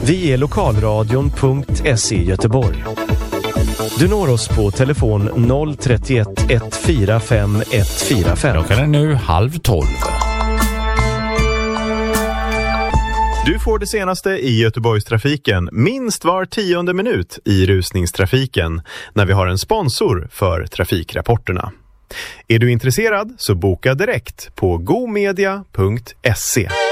Vi är lokalradion.se Göteborg. Du når oss på telefon 031 145 145. Klockan är nu 11:30. Du får det senaste i Göteborgstrafiken minst var 10:e minut i rusningstrafiken när vi har en sponsor för trafikrapporterna. Är du intresserad så boka direkt på gomedia.se.